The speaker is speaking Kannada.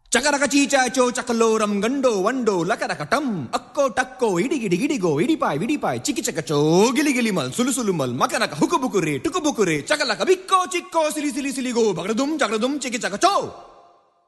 ಚಕರಕ ಚೀಚಾಚೋ ಚಕಲೋರಂ ಗಂಡೋ ವಂಡೋ ಲಕರಕ ಟಂ ಅಕ್ಕೋ ಟಕ್ಕೋ ಇಡಿಗಿಡಿ ಗಿಡಿಗೋ ಇಡಿಪಾಯ್ ವಿಡಿಪಾಯ್ ಚಿಕಿ ಚಕಚೋ ಗಿಲಿ ಗಿಲಿ ಮಲ್ ಸುಲು ಸುಲು ಮಲ್ ಮಕನಕ ಹುಕುಬುಕುರೆ ಟುಕುಬುಕುರೆ ಚಕಲಕ ಬಿಕ್ಕೋ ಚಿಕ್ಕೋ ಸಿಲಿ ಸಿಲಿ ಸಿಲಿಗೋ ಬಗಡದುಂ ಚಕಡದುಂ ಚಿಕಿ ಚಕಚೋ